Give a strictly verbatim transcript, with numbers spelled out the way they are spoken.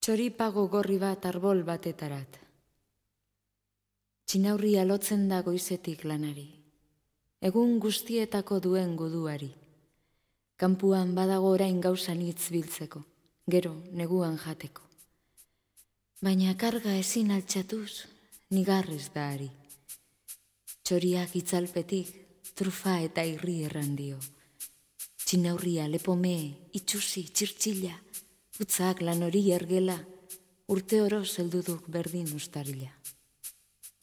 Txoripago gorri bat arbol batetarat. Txinaurria lotzen da goizetik lanari, egun guztietako duen guduari. Kanpuan badago orain gauzan hitz biltzeko, gero neguan jateko. Baina karga ezin altxatuz, nigarrez da ari. Txoriak itzalpetik, trufa eta irri erran dio. Txinaurria lepome, itxusi, txirtxila, utzak lan hori ergela, urte oro zelduduk berdin ustarila.